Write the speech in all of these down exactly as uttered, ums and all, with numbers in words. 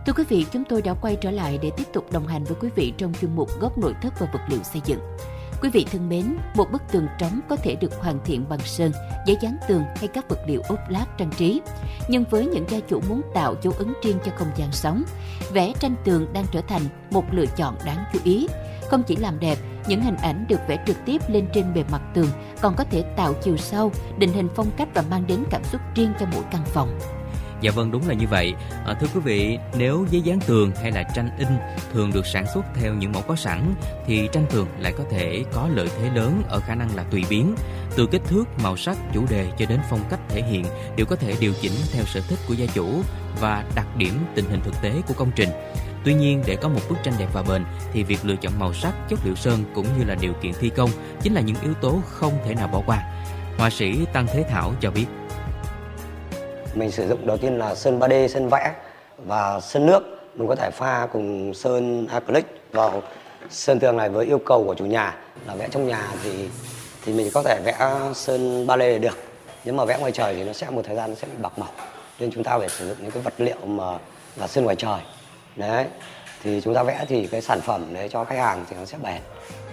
Thưa quý vị, chúng tôi đã quay trở lại để tiếp tục đồng hành với quý vị trong chuyên mục Góc nội thất và vật liệu xây dựng. Quý vị thân mến, một bức tường trống có thể được hoàn thiện bằng sơn, giấy dán tường hay các vật liệu ốp lát trang trí. Nhưng với những gia chủ muốn tạo dấu ấn riêng cho không gian sống, vẽ tranh tường đang trở thành một lựa chọn đáng chú ý. Không chỉ làm đẹp, những hình ảnh được vẽ trực tiếp lên trên bề mặt tường còn có thể tạo chiều sâu, định hình phong cách và mang đến cảm xúc riêng cho mỗi căn phòng. Dạ vâng, đúng là như vậy. À, thưa quý vị, nếu giấy dán tường hay là tranh in thường được sản xuất theo những mẫu có sẵn, thì tranh tường lại có thể có lợi thế lớn ở khả năng là tùy biến. Từ kích thước, màu sắc, chủ đề cho đến phong cách thể hiện đều có thể điều chỉnh theo sở thích của gia chủ và đặc điểm tình hình thực tế của công trình. Tuy nhiên, để có một bức tranh đẹp và bền thì việc lựa chọn màu sắc, chất liệu sơn cũng như là điều kiện thi công chính là những yếu tố không thể nào bỏ qua. Họa sĩ Tăng Thế Thảo cho biết. Mình sử dụng đầu tiên là sơn ba D, sơn vẽ và sơn nước. Mình có thể pha cùng sơn acrylic vào sơn tường này với yêu cầu của chủ nhà là vẽ trong nhà thì thì mình có thể vẽ sơn ba D được. Nhưng mà vẽ ngoài trời thì nó sẽ một thời gian nó sẽ bị bạc màu. Nên chúng ta phải sử dụng những cái vật liệu mà là sơn ngoài trời. Đấy. Thì chúng ta vẽ thì cái sản phẩm để cho khách hàng thì nó sẽ bền.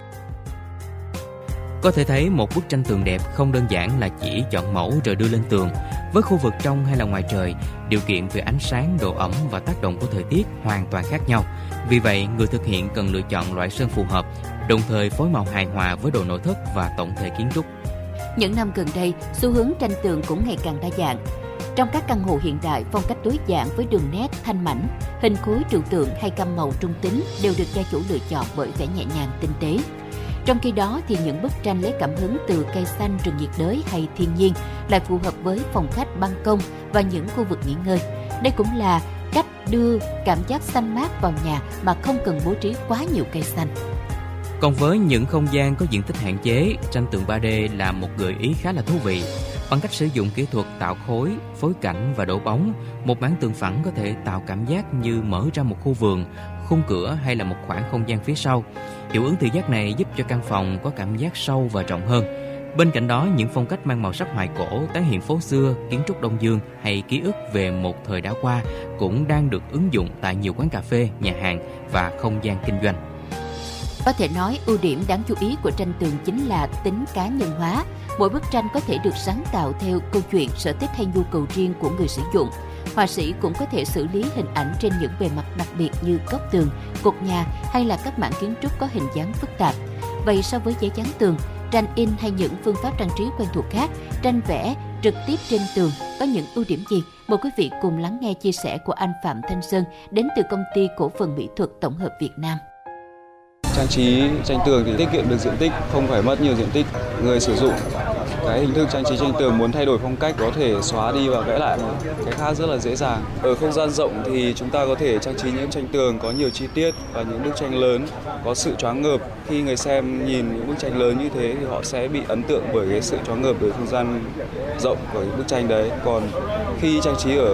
Có thể thấy một bức tranh tường đẹp không đơn giản là chỉ chọn mẫu rồi đưa lên tường. Với khu vực trong hay là ngoài trời, điều kiện về ánh sáng, độ ẩm và tác động của thời tiết hoàn toàn khác nhau. Vì vậy, người thực hiện cần lựa chọn loại sơn phù hợp, đồng thời phối màu hài hòa với đồ nội thất và tổng thể kiến trúc. Những năm gần đây, xu hướng tranh tường cũng ngày càng đa dạng. Trong các căn hộ hiện đại, phong cách tối giản với đường nét thanh mảnh, hình khối trừu tượng hay gam màu trung tính đều được gia chủ lựa chọn bởi vẻ nhẹ nhàng tinh tế. Trong khi đó thì những bức tranh lấy cảm hứng từ cây xanh, rừng nhiệt đới hay thiên nhiên lại phù hợp với phòng khách, ban công và những khu vực nghỉ ngơi. Đây cũng là cách đưa cảm giác xanh mát vào nhà mà không cần bố trí quá nhiều cây xanh. Còn với những không gian có diện tích hạn chế, tranh tường ba D là một gợi ý khá là thú vị. Bằng cách sử dụng kỹ thuật tạo khối, phối cảnh và đổ bóng, một mảng tường phẳng có thể tạo cảm giác như mở ra một khu vườn, khung cửa hay là một khoảng không gian phía sau. Hiệu ứng thị giác này giúp cho căn phòng có cảm giác sâu và rộng hơn. Bên cạnh đó, những phong cách mang màu sắc hoài cổ, tái hiện phố xưa, kiến trúc Đông Dương hay ký ức về một thời đã qua cũng đang được ứng dụng tại nhiều quán cà phê, nhà hàng và không gian kinh doanh. Có thể nói, ưu điểm đáng chú ý của tranh tường chính là tính cá nhân hóa. Mỗi bức tranh có thể được sáng tạo theo câu chuyện, sở thích hay nhu cầu riêng của người sử dụng. Họa sĩ cũng có thể xử lý hình ảnh trên những bề mặt đặc biệt như góc tường, cột nhà hay là các mảng kiến trúc có hình dáng phức tạp. Vậy so với giấy dán tường, tranh in hay những phương pháp trang trí quen thuộc khác, tranh vẽ trực tiếp trên tường có những ưu điểm gì? Mời quý vị cùng lắng nghe chia sẻ của anh Phạm Thanh Sơn đến từ công ty cổ phần mỹ thuật tổng hợp Việt Nam. Trang trí tranh tường thì tiết kiệm được diện tích, không phải mất nhiều diện tích. Người sử dụng cái hình thức trang trí tranh tường muốn thay đổi phong cách có thể xóa đi và vẽ lại một cái khác rất là dễ dàng. Ở không gian rộng thì chúng ta có thể trang trí những tranh tường có nhiều chi tiết và những bức tranh lớn có sự choáng ngợp. Khi người xem nhìn những bức tranh lớn như thế thì họ sẽ bị ấn tượng bởi cái sự choáng ngợp bởi không gian rộng của những bức tranh đấy. Còn khi trang trí ở